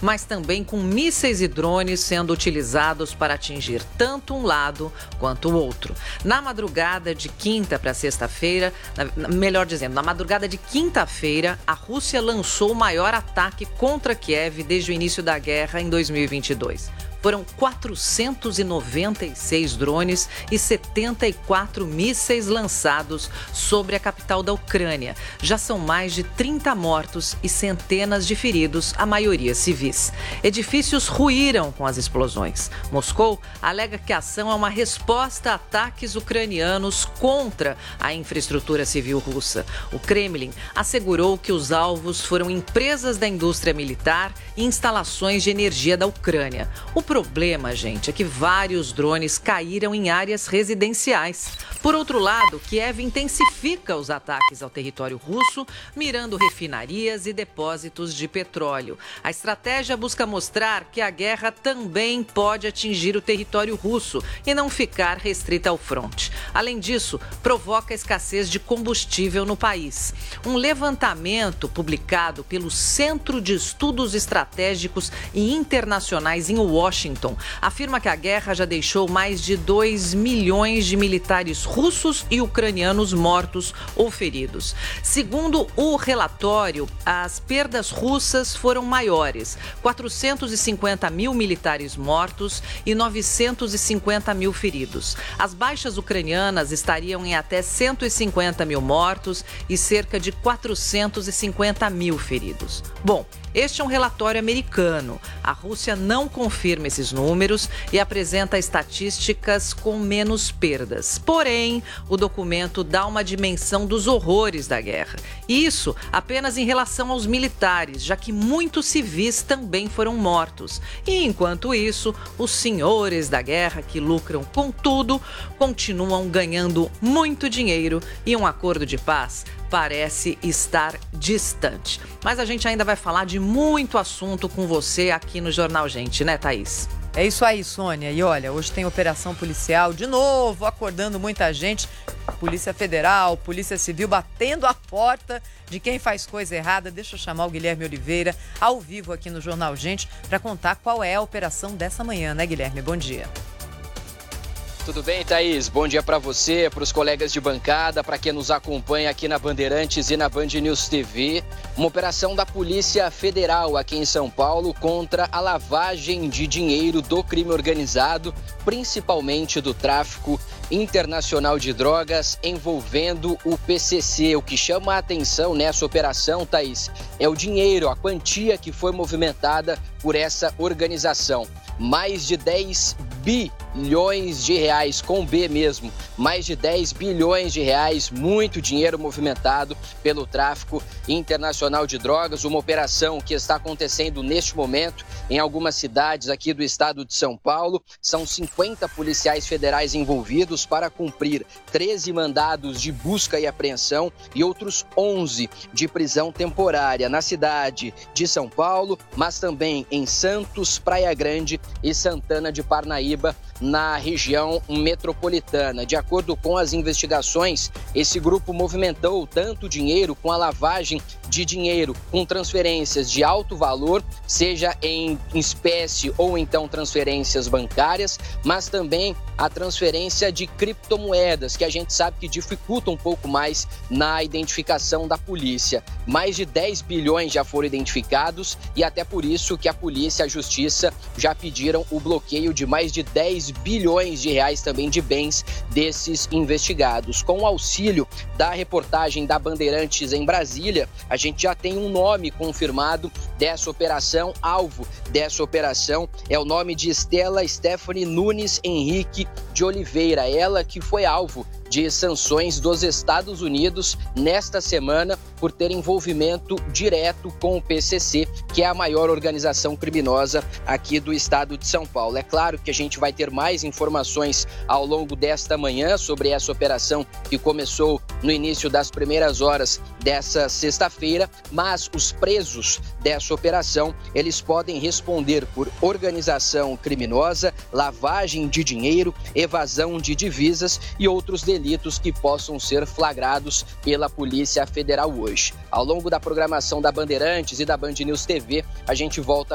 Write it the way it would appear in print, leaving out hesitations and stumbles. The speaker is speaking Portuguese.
mas também com mísseis e drones sendo utilizados para atingir tanto um lado quanto o outro. Na madrugada de quinta para sexta-feira, melhor dizendo, na madrugada de quinta-feira, a Rússia lançou o maior ataque contra Kiev desde o início da guerra em 2022. Foram 496 drones e 74 mísseis lançados sobre a capital da Ucrânia. Já são mais de 30 mortos e centenas de feridos, a maioria civis. Edifícios ruíram com as explosões. Moscou alega que a ação é uma resposta a ataques ucranianos contra a infraestrutura civil russa. O Kremlin assegurou que os alvos foram empresas da indústria militar e instalações de energia da Ucrânia. O problema, gente, é que vários drones caíram em áreas residenciais. Por outro lado, Kiev intensifica os ataques ao território russo, mirando refinarias e depósitos de petróleo. A estratégia busca mostrar que a guerra também pode atingir o território russo e não ficar restrita ao fronte. Além disso, provoca escassez de combustível no país. Um levantamento publicado pelo Centro de Estudos Estratégicos e Internacionais em Washington afirma que a guerra já deixou mais de 2 milhões de militares russos e ucranianos mortos ou feridos. Segundo o relatório, as perdas russas foram maiores: 450 mil militares mortos e 950 mil feridos. As baixas ucranianas estariam em até 150 mil mortos e cerca de 450 mil feridos. Bom, este é um relatório americano. A Rússia não confirma esses números e apresenta estatísticas com menos perdas. Porém, o documento dá uma dimensão dos horrores da guerra. Isso apenas em relação aos militares, já que muitos civis também foram mortos. E, enquanto isso, os senhores da guerra, que lucram com tudo, continuam ganhando muito dinheiro e um acordo de paz parece estar distante. Mas a gente ainda vai falar de muito assunto com você aqui no Jornal Gente, né, Thaís? É isso aí, Sônia. E olha, hoje tem operação policial de novo, acordando muita gente. Polícia Federal, Polícia Civil batendo a porta de quem faz coisa errada. Deixa eu chamar o Guilherme Oliveira ao vivo aqui no Jornal Gente para contar qual é a operação dessa manhã, né, Guilherme? Bom dia. Tudo bem, Thaís? Bom dia para você, para os colegas de bancada, para quem nos acompanha aqui na Bandeirantes e na Band News TV. Uma operação da Polícia Federal aqui em São Paulo contra a lavagem de dinheiro do crime organizado, principalmente do tráfico internacional de drogas envolvendo o PCC. O que chama a atenção nessa operação, Thaís, é o dinheiro, a quantia que foi movimentada por essa organização. Mais de 10 bilhões de reais, com B mesmo, mais de 10 bilhões de reais, muito dinheiro movimentado pelo tráfico internacional de drogas, uma operação que está acontecendo neste momento em algumas cidades aqui do estado de São Paulo. São 50 policiais federais envolvidos para cumprir 13 mandados de busca e apreensão e outros 11 de prisão temporária na cidade de São Paulo, mas também em Santos, Praia Grande e Santana de Parnaíba, na região metropolitana. De acordo com as investigações, esse grupo movimentou tanto dinheiro com a lavagem de dinheiro com transferências de alto valor, seja em espécie ou então transferências bancárias, mas também a transferência de criptomoedas, que a gente sabe que dificulta um pouco mais na identificação da polícia. Mais de 10 bilhões já foram identificados e até por isso que a polícia e a justiça já pediram o bloqueio de mais de 10 bilhões de reais também de bens desses investigados. Com o auxílio da reportagem da Bandeirantes em Brasília, a gente já tem um nome confirmado dessa operação. Alvo dessa operação é o nome de Stella Stephanie Nunes Henrique de Oliveira, ela que foi alvo de sanções dos Estados Unidos nesta semana por ter envolvimento direto com o PCC, que é a maior organização criminosa aqui do estado de São Paulo. É claro que a gente vai ter mais informações ao longo desta manhã sobre essa operação que começou no início das primeiras horas dessa sexta-feira, mas os presos dessa operação, eles podem responder por organização criminosa, lavagem de dinheiro, evasão de divisas e outros delitos que possam ser flagrados pela Polícia Federal hoje. Ao longo da programação da Bandeirantes e da Band News TV, a gente volta